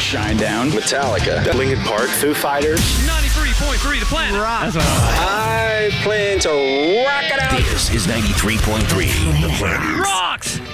Shinedown, Metallica, Linkin Park, Foo Fighters. 93.3 The Planet. That's what I I plan to rock it out. This is 93.3 The Planet. Rocks!